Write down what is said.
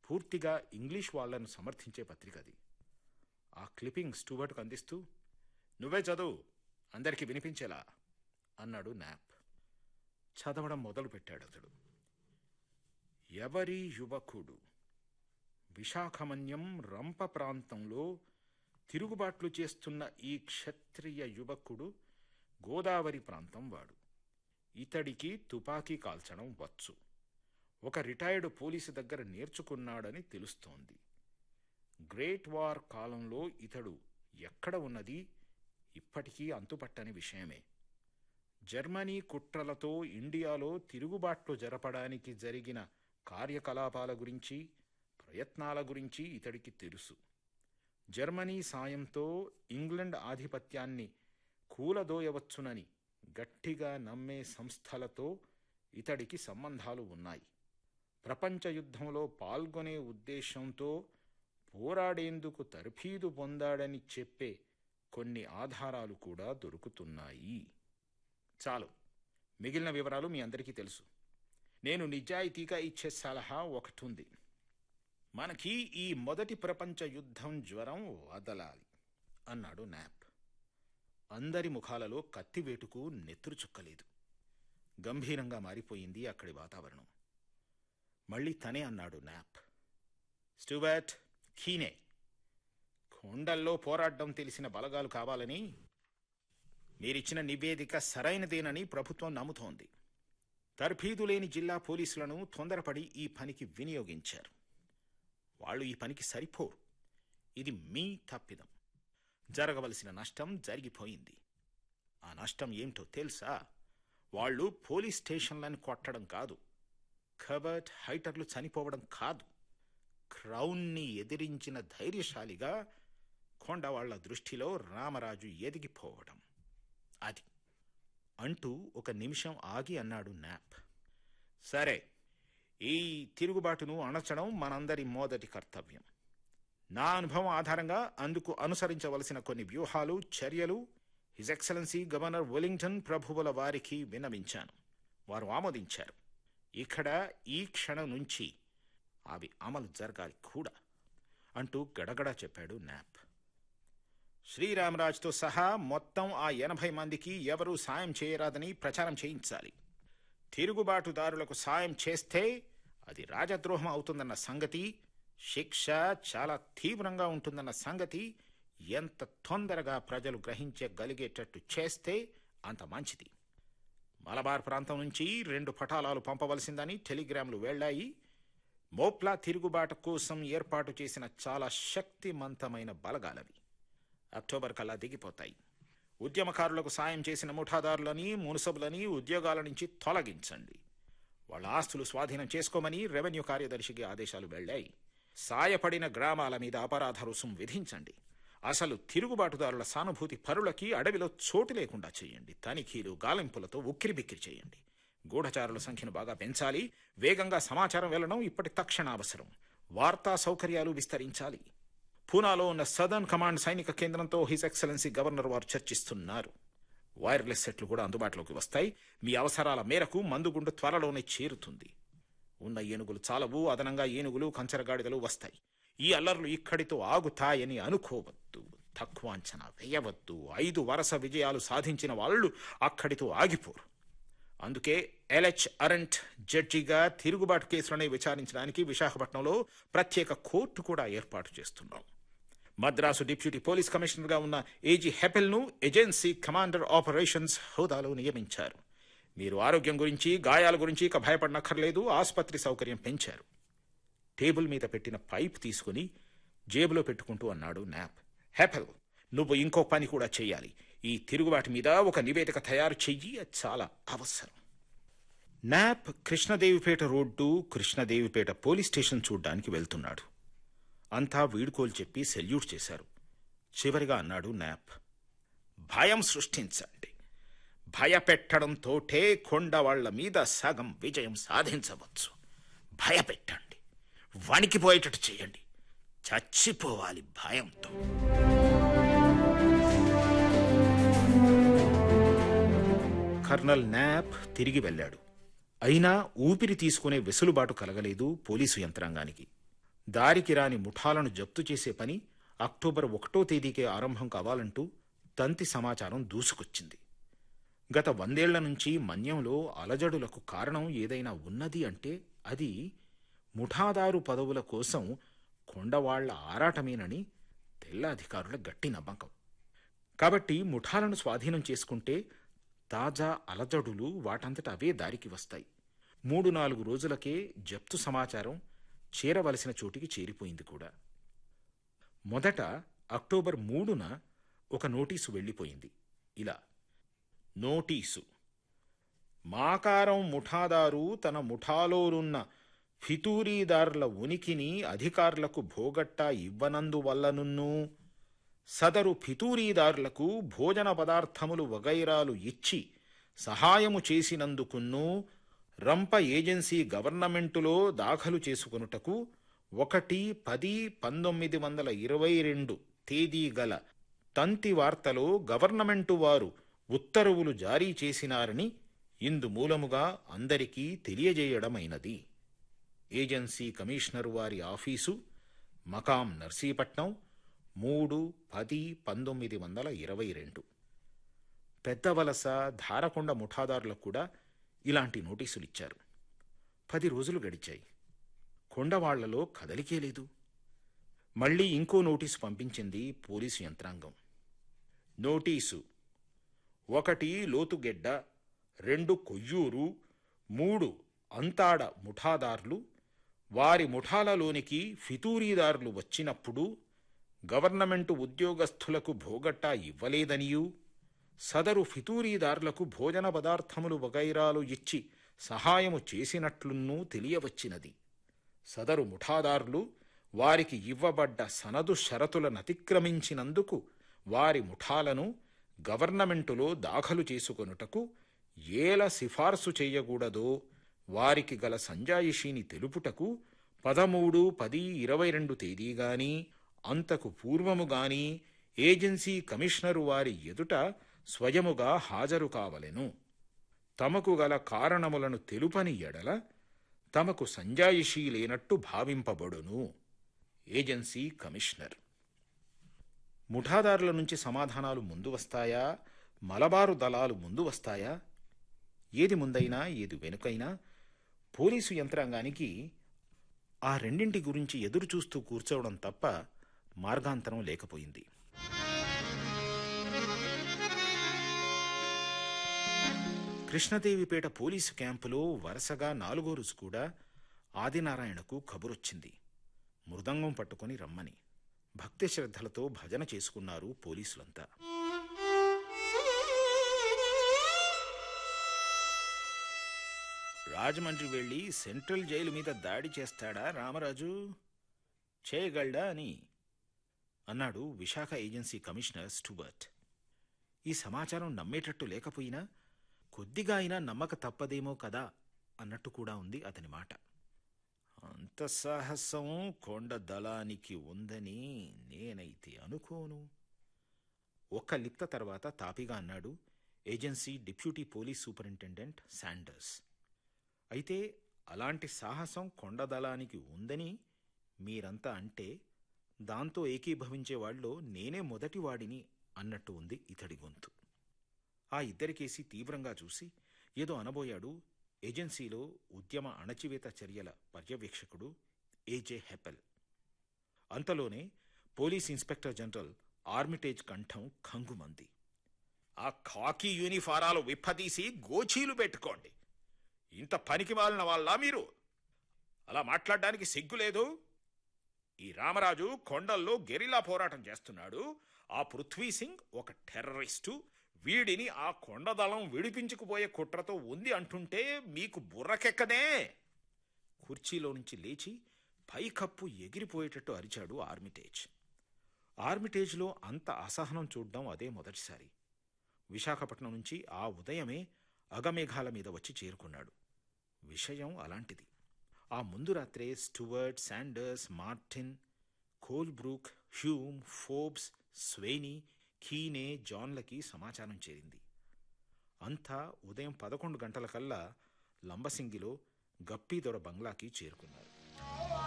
పూర్తిగా ఇంగ్లీష్ వాళ్లను సమర్థించే పత్రిక అది. ఆ క్లిప్పింగ్ స్టూవర్ట్కు అందిస్తూ, నువ్వే చదువు, అందరికీ వినిపించేలా అన్నాడు నాప్. చదవడం మొదలుపెట్టాడు అతడు. ఎవరి యువకుడు విశాఖమన్యం రంప ప్రాంతంలో తిరుగుబాట్లు చేస్తున్న ఈ క్షత్రియ యువకుడు గోదావరి ప్రాంతం వాడు. ఇతడికి తుపాకీ కాల్చడం వచ్చు. ఒక రిటైర్డ్ పోలీసు దగ్గర నేర్చుకున్నాడని తెలుస్తోంది. గ్రేట్ వార్ కాలంలో ఇతడు ఎక్కడ ఉన్నది ఇప్పటికీ అంతుపట్టని విషయమే. జర్మనీ కుట్రలతో ఇండియాలో తిరుగుబాట్లు జరపడానికి జరిగిన కార్యకలాపాల గురించి, ప్రయత్నాల గురించి ఇతడికి తెలుసు. జర్మనీ సాయంతో ఇంగ్లండ్ ఆధిపత్యాన్ని కూలదోయవచ్చునని గట్టిగా నమ్మే సంస్థలతో ఇతడికి సంబంధాలు ఉన్నాయి. ప్రపంచ యుద్ధంలో పాల్గొనే ఉద్దేశంతో పోరాడేందుకు తర్ఫీదు పొందాడని చెప్పే కొన్ని ఆధారాలు కూడా దొరుకుతున్నాయి. చాలు, మిగిలిన వివరాలు మీ అందరికీ తెలుసు. నేను నిజాయితీగా ఇచ్చే సలహా ఒకటుంది. మనకి ఈ మొదటి ప్రపంచ యుద్ధం జ్వరం వదలాలి అన్నాడు నాప్. అందరి ముఖాలలో కత్తివేటుకు నెత్తురు చుక్కలేదు. గంభీరంగా మారిపోయింది అక్కడి వాతావరణం. మళ్ళీ తనే అన్నాడు నాప్. స్టూవర్ట్, కీనే, కొండల్లో పోరాడడం తెలిసిన బలగాలు కావాలని మీరిచ్చిన నివేదిక సరైనదేనని ప్రభుత్వం నమ్ముతోంది. తర్ఫీదు లేని జిల్లా పోలీసులను తొందరపడి ఈ పనికి వినియోగించారు. వాళ్ళు ఈ పనికి సరిపోరు. ఇది మీ తప్పిదం. జరగవలసిన నష్టం జరిగిపోయింది. ఆ నష్టం ఏమిటో తెలుసా? వాళ్ళు పోలీస్ స్టేషన్లను కొట్టడం కాదు, కబర్ట్ హైటర్లు చనిపోవడం కాదు, క్రౌన్ని ఎదిరించిన ధైర్యశాలిగా కొండవాళ్ల దృష్టిలో రామరాజు ఎదిగిపోవడం. అది అంటూ ఒక నిమిషం ఆగి అన్నాడు నాప్. సరే, ఈ తిరుగుబాటును అణచడం మనందరి మొదటి కర్తవ్యం. నా అనుభవం ఆధారంగా అందుకు అనుసరించవలసిన కొన్ని వ్యూహాలు, చర్యలు హిజ్ ఎక్సలెన్సీ గవర్నర్ వెలింగ్టన్ ప్రభువుల వారికి విన్నవించాను. వారు ఆమోదించారు. ఇక్కడ ఈ క్షణం నుంచి అవి అమలు జరగాలి కూడా అంటూ గడగడా చెప్పాడు నాప్. శ్రీరామరాజుతో సహా మొత్తం ఆ 80 మందికి ఎవరూ సాయం చేయరాదని ప్రచారం చేయించాలి. తిరుగుబాటుదారులకు సాయం చేస్తే అది రాజద్రోహం అవుతుందన్న సంగతి, శిక్ష చాలా తీవ్రంగా ఉంటుందన్న సంగతి ఎంత తొందరగా ప్రజలు గ్రహించగలిగేటట్టు చేస్తే అంత మంచిది. మలబార్ ప్రాంతం నుంచి 2 పటాలాలు పంపవలసిందని టెలిగ్రాములు వెళ్లాయి. మోప్లా తిరుగుబాటు కోసం ఏర్పాటు చేసిన చాలా శక్తిమంతమైన బలగాలవి. అక్టోబర్ కల్లా దిగిపోతాయి. ఉద్యమకారులకు సాయం చేసిన ముఠాదారులని, మున్సబులని ఉద్యోగాల నుంచి తొలగించండి. వాళ్ళ ఆస్తులు స్వాధీనం చేసుకోమని రెవెన్యూ కార్యదర్శికి ఆదేశాలు వెళ్లాయి. సాయపడిన గ్రామాల మీద అపరాధ రుసుం విధించండి. అసలు తిరుగుబాటుదారుల సానుభూతి పరులకి అడవిలో చోటు లేకుండా చేయండి. తనిఖీలు, గాలింపులతో ఉక్కిరిబిక్కిరి చేయండి. గూఢచారుల సంఖ్యను బాగా పెంచాలి. వేగంగా సమాచారం వెళ్లడం ఇప్పటి తక్షణ అవసరం. వార్తా సౌకర్యాలు విస్తరించాలి. పూనాలో ఉన్న సదర్న్ కమాండ్ సైనిక కేంద్రంతో హిజ్ ఎక్సలెన్సీ గవర్నర్ వారు చర్చిస్తున్నారు. వైర్లెస్ సెట్లు కూడా అందుబాటులోకి వస్తాయి. మీ అవసరాల మేరకు మందుగుండు త్వరలోనే చేరుతుంది. ఉన్న ఏనుగులు చాలవు, అదనంగా ఏనుగులు, కంచరగాడిదలు వస్తాయి. ఈ అల్లర్లు ఇక్కడితో ఆగుతాయని అనుకోవద్దు, తక్కువ అంచనా వేయవద్దు. 5 వరుస విజయాలు సాధించిన వాళ్ళు అక్కడితో ఆగిపోరు. అందుకే ఎల్హెచ్ అరెంట్ జడ్జిగా తిరుగుబాటు కేసులనే విచారించడానికి విశాఖపట్నంలో ప్రత్యేక కోర్టు కూడా ఏర్పాటు చేస్తున్నాం. మద్రాసు డిప్యూటీ పోలీస్ కమిషనర్గా ఉన్న ఏజీ హెపెల్ను ఏజెన్సీ కమాండర్ ఆపరేషన్స్ హోదాలో నియమించారు. మీరు ఆరోగ్యం గురించి, గాయాల గురించి ఇక భయపడనక్కర్లేదు. ఆసుపత్రి సౌకర్యం పెంచారు. టేబుల్ మీద పెట్టిన పైప్ తీసుకుని జేబులో పెట్టుకుంటూ అన్నాడు నాప్. హెపెల్, నువ్వు ఇంకో పని కూడా చెయ్యాలి. ఈ తిరుగుబాటు మీద ఒక నివేదిక తయారు చెయ్యి, అది చాలా అవసరం. Nap Krishnadevipeta road, Krishnadevipeta police station చూడ్డానికి వెళ్తున్నాడు. అంతా వీడ్కోలు చెప్పి సెల్యూట్ చేశారు. చివరిగా అన్నాడు నాప్, భయం సృష్టించండి. భయపెట్టడంతోటే కొండవాళ్ల మీద సగం విజయం సాధించవచ్చు. భయపెట్టండి, వణికిపోయేటట్టు చేయండి. చచ్చిపోవాలి భయంతో. కర్నల్ నాప్ తిరిగి వెళ్ళాడు. అయినా ఊపిరి తీసుకునే వెసులుబాటు కలగలేదు పోలీసు యంత్రాంగానికి. దారికి రాని ముఠాలను జప్తు చేసే పని అక్టోబర్ 1వ తేదీకే ఆరంభం కావాలంటూ తంతి సమాచారం దూసుకొచ్చింది. గత 100 ఏళ్ల నుంచి మన్యంలో అలజడులకు కారణం ఏదైనా ఉన్నది అంటే అది ముఠాదారు పదవుల కోసం కొండవాళ్ల ఆరాటమేనని తెల్ల అధికారుల గట్టి నమ్మకం. కాబట్టి ముఠాలను స్వాధీనం చేసుకుంటే తాజా అలజడులు వాటంతట అవే దారికి వస్తాయి. 3-4 రోజులకే జప్తు సమాచారం చేరవలసిన చోటికి చేరిపోయింది కూడా. మొదట అక్టోబర్ 3న ఒక నోటీసు వెళ్ళిపోయింది. ఇలా: నోటీసు: మాకారం ముఠాదారు తన ముఠాలోనున్న ఫితూరీదారుల ఉనికిని అధికారులకు భోగట్టా ఇవ్వనందువల్లనున్నూ, సదరు ఫితూరీదారులకు భోజన పదార్థములు వగైరాలు ఇచ్చి సహాయము చేసినందుకున్నూ రంప ఏజెన్సీ గవర్నమెంటులో దాఖలు చేసుకొనుటకు 1-10-1922 తేదీ గల తంతి వార్తలో గవర్నమెంటు వారు ఉత్తర్వులు జారీ చేసినారని ఇందు మూలముగా అందరికీ తెలియజేయడమైనది. ఏజెన్సీ కమిషనరు వారి ఆఫీసు, మకాం నర్సీపట్నం, 3-10-1922. పెద్దవలస, ధారకొండ ముఠాదారులకు కూడా ఇలాంటి నోటీసులిచ్చారు. 10 రోజులు గడిచాయి. కొండవాళ్లలో కదలికే లేదు. మళ్లీ ఇంకో నోటీసు పంపించింది పోలీసు యంత్రాంగం. నోటీసు: 1 లోతుగెడ్డ, 2 కొయ్యూరు, 3 అంతాడ ముఠాదారులు వారి ముఠాలలోనికి ఫితూరీదారులు వచ్చినప్పుడు గవర్నమెంటు ఉద్యోగస్థులకు భోగట్టా ఇవ్వలేదనియూ, సదరు ఫితూరీదారులకు భోజన పదార్థములు వగైరాలు ఇచ్చి సహాయము చేసినట్లున్నూ తెలియవచ్చినది. సదరు ముఠాదారులు వారికి ఇవ్వబడ్డ సనదు షరతులనతిక్రమించినందుకు వారి ముఠాలను గవర్నమెంటులో దాఖలు చేసుకొనుటకు ఏల సిఫార్సు చేయకూడదో వారికి గల సంజాయిషీని తెలుపుటకు 13-10-22 తేదీ గాని అంతకు పూర్వము గాని ఏజెన్సీ కమిషనరు వారి ఎదుట స్వయముగా హాజరు కావలెను. తమకు గల కారణములను తెలుపని ఎడల తమకు సంజాయిషీ లేనట్టు భావింపబడును. Agency commissioner. ముఠాదారుల నుంచి సమాధానాలు ముందు వస్తాయా, మలబారు దళాలు ముందు వస్తాయా? ఏది ముందైనా ఏది వెనుకైనా పోలీసు యంత్రాంగానికి ఆ రెండింటి గురించి ఎదురుచూస్తూ కూర్చోవడం తప్ప మార్గాంతరం లేకపోయింది. కృష్ణదేవిపేట పోలీసు క్యాంపులో వరుసగా 4వ రోజు కూడా ఆదినారాయణకు కబురొచ్చింది. మృదంగం పట్టుకొని రమ్మని. భక్తి శ్రద్ధలతో భజన చేసుకున్నారు పోలీసులంతా. రాజమండ్రి వెళ్ళి సెంట్రల్ జైలు మీద దాడి చేస్తాడా రామరాజు? చేయగలడా అని అన్నాడు విశాఖ ఏజెన్సీ కమిషనర్ స్టూవర్ట్. ఈ సమాచారం నమ్మేటట్టు లేకపోయినా కొద్దిగా అయినా నమ్మక తప్పదేమో కదా అన్నట్టు కూడా ఉంది అతని మాట. అంత సాహసం కొండ దళానికి ఉందని నేనైతే అనుకోను. ఒక్క లిప్త తర్వాత తాపిగా అన్నాడు agency deputy police superintendent Sanders. అయితే అలాంటి సాహసం కొండ దళానికి ఉందని మీరంతా అంటే దాంతో ఏకీభవించే వాళ్ళలో నేనే మొదటివాడిని అన్నట్టు ఉంది ఇతడి గొంతు. ఆ ఇద్దరికేసి తీవ్రంగా చూసి ఏదో అనబోయాడు ఏజెన్సీలో ఉద్యమ అణచివేత చర్యల పర్యవేక్షకుడు ఏజే హెపెల్. అంతలోనే పోలీస్ ఇన్స్పెక్టర్ జనరల్ ఆర్మిటేజ్ కంఠం ఖంగుమంది. ఆ ఖాకీ యూనిఫారాలు విప్పదీసి గోచీలు పెట్టుకోండి. ఇంత పనికి మాలిన వాళ్ళ మీరు? అలా మాట్లాడడానికి సిగ్గులేదు? ఈ రామరాజు కొండల్లో గెరిలా పోరాటం చేస్తున్నాడు. ఆ పృథ్వీసింగ్ ఒక టెర్రరిస్టు. వీడిని ఆ కొండదళం విడిపించుకుపోయే కుట్రతో ఉంది అంటుంటే మీకు బుర్రకెక్కదే. కుర్చీలో నుంచి లేచి పైకప్పు ఎగిరిపోయేటట్టు అరిచాడు ఆర్మిటేజ్. ఆర్మిటేజ్లో అంత అసహనం చూడ్డం అదే మొదటిసారి. విశాఖపట్నం నుంచి ఆ ఉదయమే అగమేఘాల మీద వచ్చి చేరుకున్నాడు. విషయం అలాంటిది. ఆ ముందు రాత్రే Stuart, Sanders, Martin, Colebrooke, Hume, Forbes, స్వేనీ, కీనే, జాన్లకి సమాచారం చేరింది. అంతా ఉదయం 11 గంటలకల్లా లంబసింగిలో గప్పీదొర బంగ్లాకి చేరుకున్నారు.